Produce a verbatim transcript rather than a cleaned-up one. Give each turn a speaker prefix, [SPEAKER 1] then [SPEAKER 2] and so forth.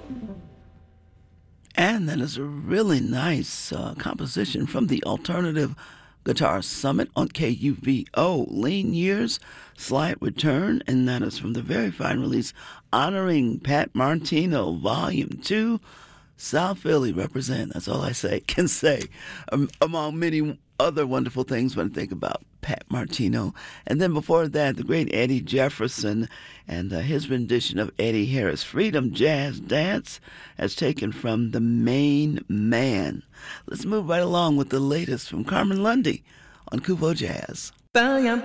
[SPEAKER 1] And that is a really nice uh, composition from the Alternative Guitar Summit on K U V O. Lean Years, Slight Return, and that is from the very fine release honoring Pat Martino, Volume two. South Philly represent, that's all I say can say, um, among many other wonderful things when I think about Pat Martino. And then before that, the great Eddie Jefferson and uh, his rendition of Eddie Harris' Freedom Jazz Dance, as taken from The Main Man. Let's move right along with the latest from Carmen Lundy on Kuvo Jazz.
[SPEAKER 2] Valiant